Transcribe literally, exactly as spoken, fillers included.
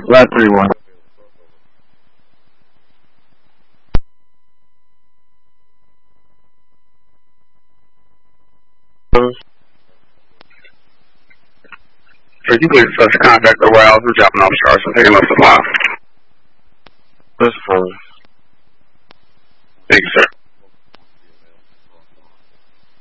Lab three one. Could you please touch contact the warehouse? We're dropping off sharks and taking up supply. This is